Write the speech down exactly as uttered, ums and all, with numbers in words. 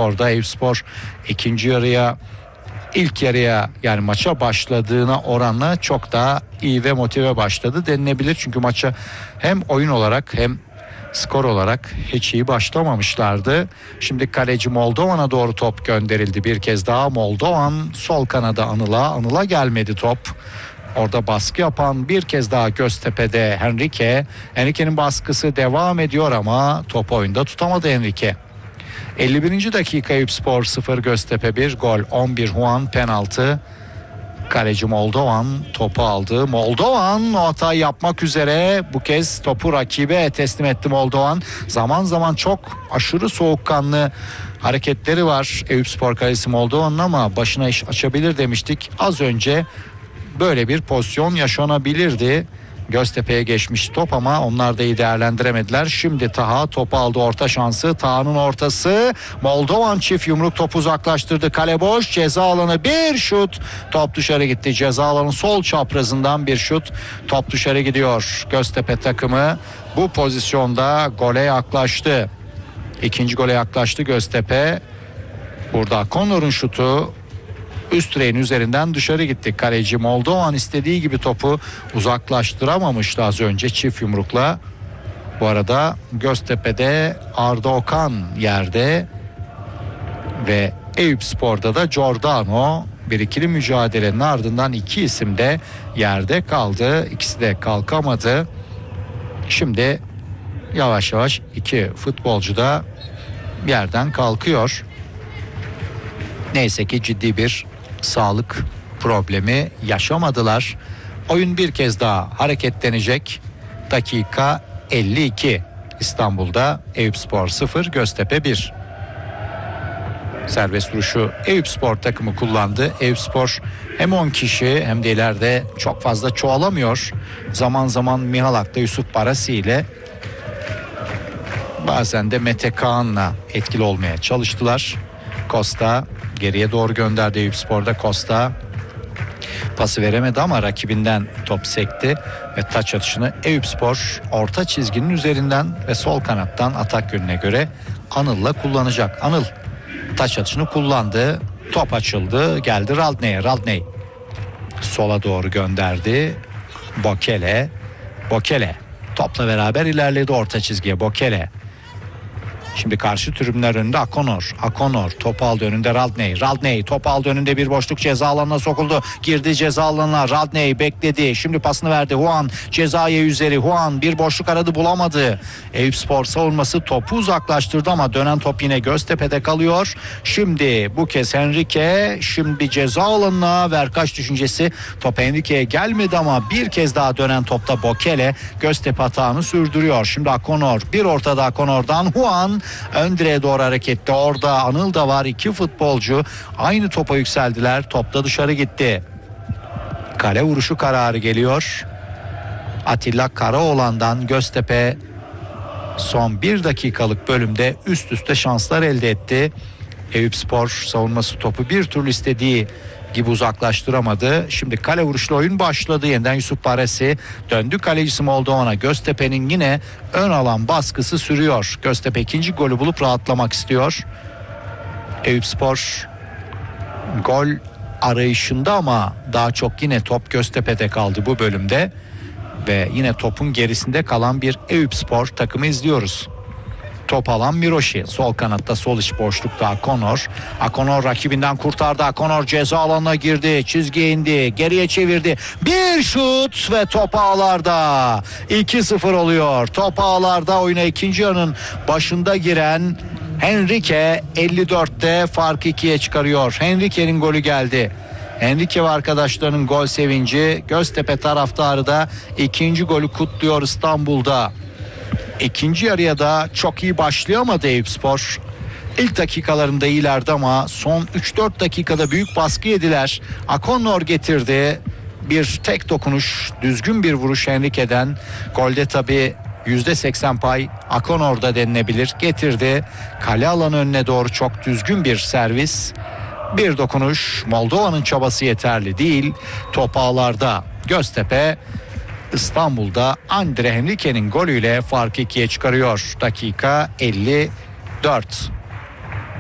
Eyüpspor'da. Eyüpspor ikinci yarıya ilk yarıya yani maça başladığına oranla çok daha iyi ve motive başladı denilebilir. Çünkü maça hem oyun olarak hem skor olarak hiç iyi başlamamışlardı. Şimdi kaleci Moldovan'a doğru top gönderildi. Bir kez daha Moldovan sol kanada Anıl'a. Anıl'a gelmedi top. Orada baskı yapan bir kez daha Göztepe'de Henrique. Henrique'nin baskısı devam ediyor ama top oyunda tutamadı Henrique. elli birinci dakika Eyüpspor sıfır Göztepe bir, gol on bir Juan, penaltı. Kaleci Moldovan topu aldı. Moldovan o hatayı yapmak üzere, bu kez topu rakibe teslim etti Moldovan. Zaman zaman çok aşırı soğukkanlı hareketleri var Eyüpspor kalesi Moldovan'ın ama başına iş açabilir demiştik. Az önce böyle bir pozisyon yaşanabilirdi. Göztepe'ye geçmiş top ama onlar da iyi değerlendiremediler. Şimdi Taha topu aldı, orta şansı. Taha'nın ortası. Moldovan çift yumruk topu uzaklaştırdı. Kale boş, ceza alanı, bir şut. Top dışarı gitti. Ceza alanı sol çaprazından bir şut. Top dışarı gidiyor. Göztepe takımı bu pozisyonda gole yaklaştı. İkinci gole yaklaştı Göztepe. Burada Connor'un şutu üst direğin üzerinden dışarı gitti. Kaleci Moldovan istediği gibi topu uzaklaştıramamıştı az önce çift yumrukla. Bu arada Göztepe'de Arda Okan yerde ve Eyüpspor'da da Giordano. Bir ikili mücadelenin ardından iki isim de yerde kaldı. İkisi de kalkamadı. Şimdi yavaş yavaş iki futbolcu da yerden kalkıyor. Neyse ki ciddi bir sağlık problemi yaşamadılar. Oyun bir kez daha hareketlenecek. Dakika elli iki. İstanbul'da Eyüpspor sıfır Göztepe bir. Serbest vuruşu Eyüpspor takımı kullandı. Eyüpspor hem on kişi hem de ileride çok fazla çoğalamıyor. Zaman zaman Mihalak'ta Yusuf Barasi ile bazen de Mete Kaan'la etkili olmaya çalıştılar. Costa geriye doğru gönderdi Eyüpspor'da. Costa pası veremedi ama rakibinden top sekti ve taç atışını Eyüpspor orta çizginin üzerinden ve sol kanattan atak yönüne göre Anıl'la kullanacak. Anıl taç atışını kullandı. Top açıldı. Geldi Radney'e. Radney sola doğru gönderdi. Bokele. Bokele topla beraber ilerledi orta çizgiye. Bokele. Şimdi karşı tribünler önünde Akonor. Akonor top aldı, önünde Radney. Radney top aldı, önünde bir boşluk, ceza alanına sokuldu. Girdi ceza alanına. Radney bekledi. Şimdi pasını verdi. Juan cezaya üzeri. Juan bir boşluk aradı, bulamadı. Eyüpspor savunması topu uzaklaştırdı ama dönen top yine Göztepe'de kalıyor. Şimdi bu kez Henrique. Şimdi ceza alanına Verkaç düşüncesi. Top Henrique'ye gelmedi ama bir kez daha dönen topta Bokele Göztepe hatağını sürdürüyor. Şimdi Akonor. Bir ortada Akonor'dan Juan ön direğe doğru hareketli. Orada Anıl da var. İki futbolcu aynı topa yükseldiler. Top da dışarı gitti. Kale vuruşu kararı geliyor. Atilla Karaoğlan'dan. Göztepe son bir dakikalık bölümde üst üste şanslar elde etti. Eyüpspor savunması topu bir türlü istediği gibi uzaklaştıramadı. Şimdi kale vuruşlu oyun başladı. Yeniden Yusuf Baresi döndü kalecisi Moldovan'a. Göztepe'nin yine ön alan baskısı sürüyor. Göztepe ikinci golü bulup rahatlamak istiyor. Eyüpspor gol arayışında ama daha çok yine top Göztepe'de kaldı bu bölümde. Ve yine topun gerisinde kalan bir Eyüpspor takımı izliyoruz. Top alan Miroşi. Sol kanatta sol iç boşlukta Akonor. Akonor rakibinden kurtardı. Akonor ceza alanına girdi. Çizgiye indi. Geriye çevirdi. Bir şut ve top ağlarda. iki sıfır oluyor. Top ağlarda oyuna ikinci yarının başında giren Henrique elli dörtte farkı ikiye çıkarıyor. Henrique'nin golü geldi. Henrique ve arkadaşlarının gol sevinci. Göztepe taraftarı da ikinci golü kutluyor İstanbul'da. İkinci yarıya da çok iyi başlayamadı Eyüpspor. İlk dakikalarında iyilerdi ama son üç dört dakikada büyük baskı yediler. Akonor getirdi. Bir tek dokunuş, düzgün bir vuruş Henrique'den. Golde tabii yüzde seksen pay Akonor'da denilebilir. Getirdi. Kale alanı önüne doğru çok düzgün bir servis. Bir dokunuş. Moldova'nın çabası yeterli değil. Top ağlarda. Göztepe İstanbul'da Andre Henrique'nin golüyle farkı ikiye çıkarıyor. Dakika elli dört.